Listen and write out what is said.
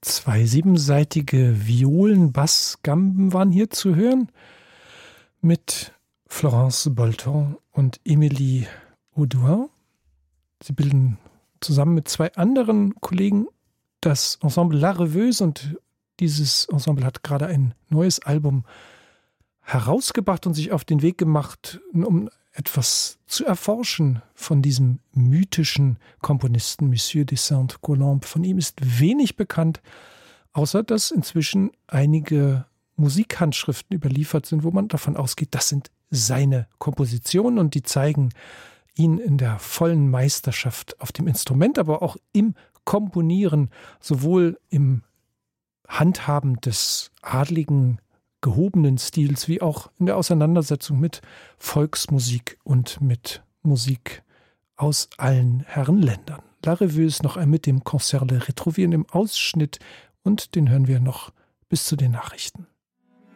Zwei siebenseitige Violen-Bass-Gamben waren hier zu hören mit Florence Bolton und Émilie Audouin. Sie bilden zusammen mit zwei anderen Kollegen das Ensemble La Rêveuse und dieses Ensemble hat gerade ein neues Album herausgebracht und sich auf den Weg gemacht, um etwas zu erforschen von diesem mythischen Komponisten Monsieur de Saint-Colombe. Von ihm ist wenig bekannt, außer dass inzwischen einige Musikhandschriften überliefert sind, wo man davon ausgeht, das sind seine Kompositionen und die zeigen ihn in der vollen Meisterschaft auf dem Instrument, aber auch im Komponieren, sowohl im Handhaben des adligen gehobenen Stils, wie auch in der Auseinandersetzung mit Volksmusik und mit Musik aus allen Herrenländern. La Rêveuse noch mit dem Concert Le Retrouvier im Ausschnitt und den hören wir noch bis zu den Nachrichten.